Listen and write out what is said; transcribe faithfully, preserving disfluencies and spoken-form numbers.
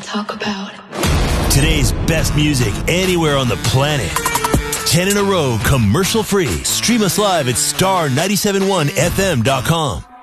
talk about. Today's best music anywhere on the planet. ten in a row, commercial free. Stream us live at star nine seven one f m dot com.